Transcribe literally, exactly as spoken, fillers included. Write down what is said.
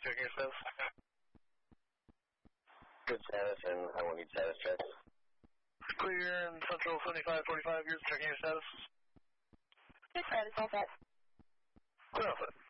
checking your status. Good status, and I won't need status checks. Clear in Central seventy-five forty-five, you're checking your status. Good status, all set. Clear, all set.